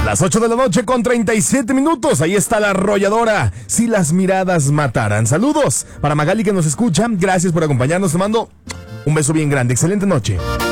Las 8 de la noche con 37 minutos. Ahí está la arrolladora. Si las miradas mataran. Saludos para Magali que nos escucha. Gracias por acompañarnos. Te mando un beso bien grande. Excelente noche.